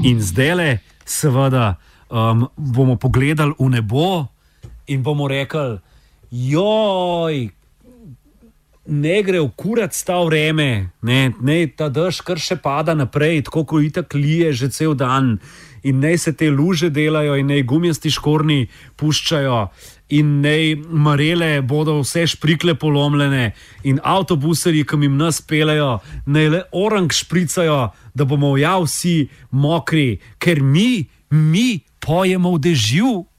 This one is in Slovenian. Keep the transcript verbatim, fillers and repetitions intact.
In zdajle, seveda, um, bomo pogledali v nebo in bomo rekli, joj, ne gre v kurac ta vreme, ne, ne ta dež kar še pada naprej, tako ko itak lije že cel dan in ne se te luže delajo in ne gumijasti škorni puščajo in ne marele bodo vse šprikle polomljene in avtobuserji, ki jim nas pelejo, ne le orang špricajo, da bomo ja vsi mokri, ker mi, mi pojemo v dežju.